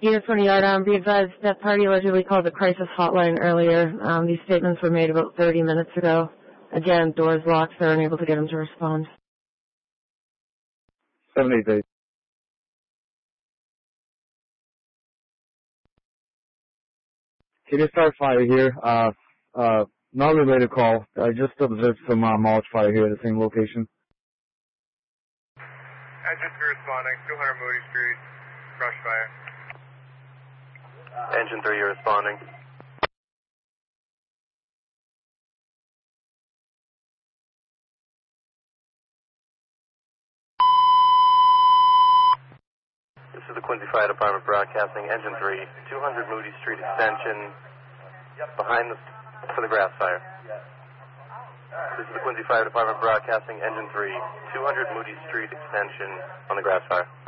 Unit 20 yard, be advised that party allegedly called the crisis hotline earlier. These statements were made about 30 minutes ago. Again, doors locked, they're unable to get them to respond. 788. Can you start fire here? Non-related call. I just observed some mulch fire here at the same location. Engine 3 responding, 200 Moody Street, brush fire. Engine 3, you're responding. This is the Quincy Fire Department broadcasting. Engine 3, 200 Moody Street extension for the grass fire. This is the Quincy Fire Department broadcasting. Engine 3, 200 Moody Street extension on the grass fire.